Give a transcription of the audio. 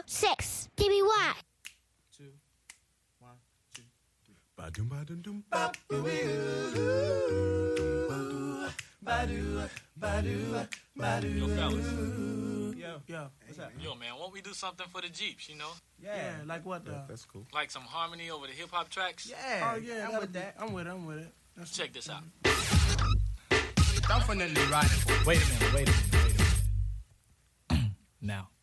6. DBY. 2, 1, 2, 3. Ba-dum, ba-dum, dum, Yo, fellas. Yo, what's up? Yo, man, won't we do something for the Jeeps, you know? Yeah, like what though? That's cool. Like some harmony over the hip-hop tracks? Yeah, Oh, yeah, I'm with that. I'm with it. Check this out. Definitely riding for. Wait a minute. Now,